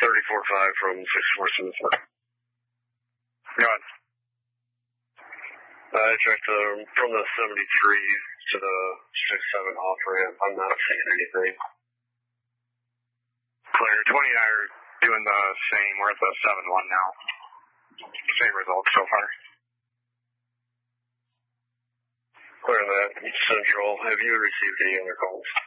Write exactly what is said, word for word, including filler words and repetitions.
thirty-four five from six four Smith. Go ahead. I checked uh, from the seventy-three to the six seven off ramp. I'm not seeing anything. Clear. twenty and I are doing the same. We're at the seven one now. Same results so far. Clear that. Central. Have you received any other calls?